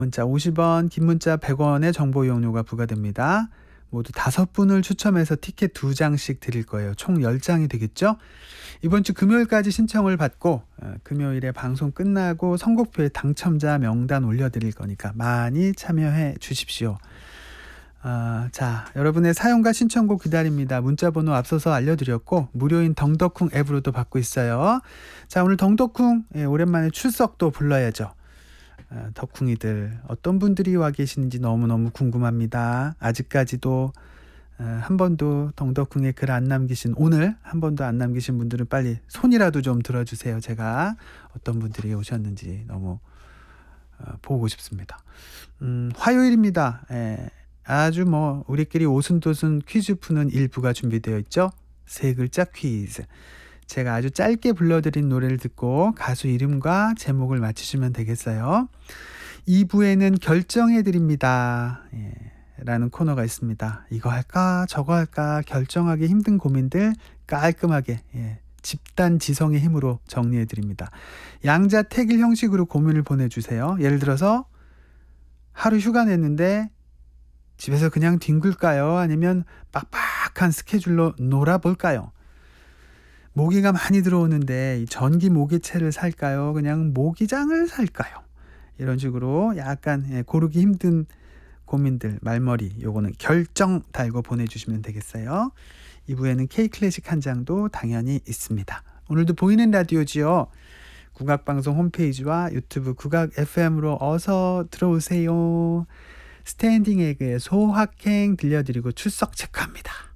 문자 50원, 긴 문자 100원의 정보 이용료가 부과됩니다. 모두 5분을 추첨해서 티켓 2장씩 드릴 거예요. 총 10장이 되겠죠? 이번 주 금요일까지 신청을 받고 금요일에 방송 끝나고 선곡표에 당첨자 명단 올려드릴 거니까 많이 참여해 주십시오. 자, 여러분의 사연과 신청곡 기다립니다. 문자번호 앞서서 알려드렸고 무료인 덩덕쿵 앱으로도 받고 있어요. 자, 오늘 덩덕쿵 오랜만에 출석도 불러야죠. 덕쿵이들 어떤 분들이 와 계시는지 너무너무 궁금합니다. 아직까지도 한 번도 덩덕쿵에 글 안 남기신, 오늘 한 번도 안 남기신 분들은 빨리 손이라도 좀 들어주세요. 제가 어떤 분들이 오셨는지 너무 보고 싶습니다. 화요일입니다. 아주 우리끼리 오순도순 퀴즈 푸는 일부가 준비되어 있죠. 3글자 퀴즈. 제가 아주 짧게 불러드린 노래를 듣고 가수 이름과 제목을 맞히시면 되겠어요. 2부에는 결정해드립니다. 라는 코너가 있습니다. 이거 할까 저거 할까 결정하기 힘든 고민들 깔끔하게 집단 지성의 힘으로 정리해드립니다. 양자택일 형식으로 고민을 보내주세요. 예를 들어서 하루 휴가 냈는데 집에서 그냥 뒹굴까요? 아니면 빡빡한 스케줄로 놀아볼까요? 모기가 많이 들어오는데 전기 모기채를 살까요? 그냥 모기장을 살까요? 이런 식으로 약간 고르기 힘든 고민들, 말머리, 요거는 결정 달고 보내주시면 되겠어요. 2부에는 K클래식 한 장도 당연히 있습니다. 오늘도 보이는 라디오지요. 국악방송 홈페이지와 유튜브 국악 FM으로 어서 들어오세요. 스탠딩 에그의 소확행 들려드리고 출석 체크합니다.